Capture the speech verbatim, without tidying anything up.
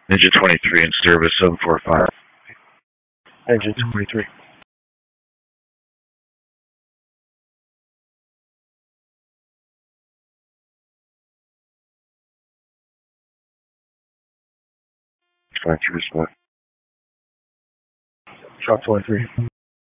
Engine twenty-three in service, seven four five. Engine twenty-three. twenty-three, respond. Truck twenty-three.